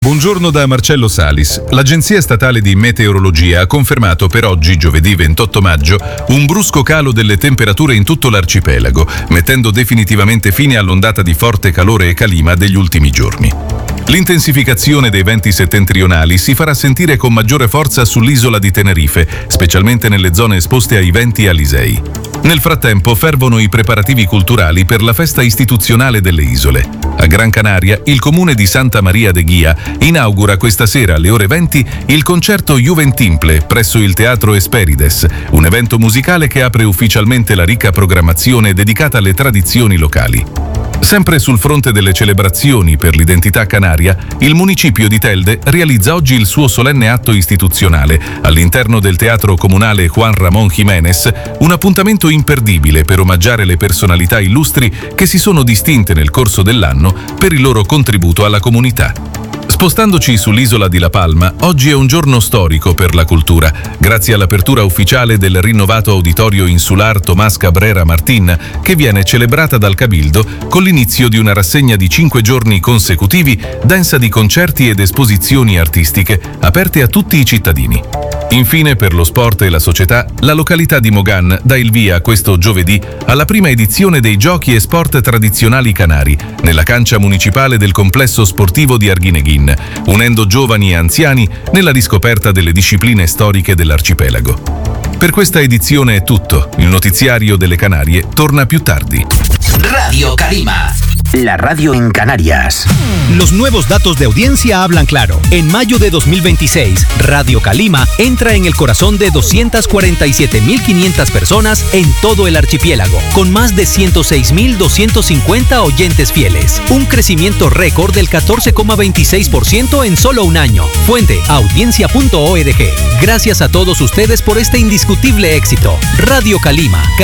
Buongiorno da Marcello Salis. L'Agenzia Statale di Meteorologia ha confermato per oggi, giovedì 28 maggio, un brusco calo delle temperature in tutto l'arcipelago, mettendo definitivamente fine all'ondata di forte calore e calima degli ultimi giorni. L'intensificazione dei venti settentrionali si farà sentire con maggiore forza sull'isola di Tenerife, specialmente nelle zone esposte ai venti alisei. Nel frattempo fervono i preparativi culturali per la festa istituzionale delle isole. A Gran Canaria, il comune di Santa Maria de Guia inaugura questa sera alle ore 20 il concerto Juventimple presso il Teatro Esperides, un evento musicale che apre ufficialmente la ricca programmazione dedicata alle tradizioni locali. Sempre sul fronte delle celebrazioni per l'identità canaria, il municipio di Telde realizza oggi il suo solenne atto istituzionale all'interno del Teatro Comunale Juan Ramón Jiménez, un appuntamento imperdibile per omaggiare le personalità illustri che si sono distinte nel corso dell'anno per il loro contributo alla comunità. Spostandoci sull'isola di La Palma, oggi è un giorno storico per la cultura, grazie all'apertura ufficiale del rinnovato Auditorio Insular Tomás Cabrera Martín, che viene celebrata dal Cabildo con l'inizio di una rassegna di 5 giorni consecutivi, densa di concerti ed esposizioni artistiche, aperte a tutti i cittadini. Infine, per lo sport e la società, la località di Mogán dà il via questo giovedì alla prima edizione dei Giochi e Sport Tradizionali Canari, nella cancia municipale del complesso sportivo di Arguineguín, unendo giovani e anziani nella riscoperta delle discipline storiche dell'arcipelago. Per questa edizione è tutto. Il notiziario delle Canarie torna più tardi. Radio Calima, la radio en Canarias. Los nuevos datos de audiencia hablan claro. En mayo de 2026, Radio Calima entra en el corazón de 247.500 personas en todo el archipiélago, con más de 106.250 oyentes fieles. Un crecimiento récord del 14,26% en solo un año. Fuente: audiencia.org. Gracias a todos ustedes por este indiscutible éxito. Radio Calima.